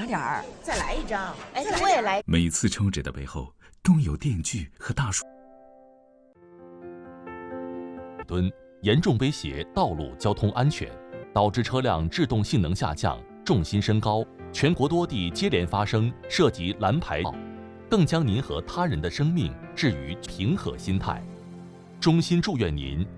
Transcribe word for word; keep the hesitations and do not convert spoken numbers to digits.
点儿。 再来一张。哎，我也来。 每次抽纸的背后，都有电锯和大树。 吨严重威胁道路交通安全，导致车辆制动性能下降、重心升高，全国多地接连发生涉及蓝牌，更将您和他人的生命置于平和心态。衷心祝愿您